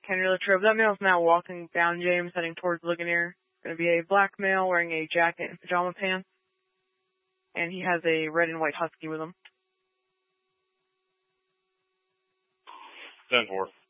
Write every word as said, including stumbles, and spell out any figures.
Henry Latrobe. That male is now walking down James, heading towards Ligonier. It's going to be a black male wearing a jacket and pajama pants. And he has a red and white husky with him. ten four.